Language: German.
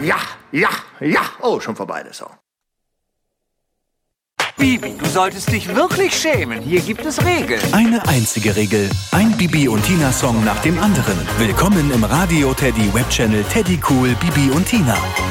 Ja. Oh, schon vorbei, der Song. Bibi, du solltest dich wirklich schämen. Hier gibt es Regeln. Eine einzige Regel. Ein Bibi und Tina-Song nach dem anderen. Willkommen im Radio Teddy Webchannel Teddy Cool Bibi und Tina.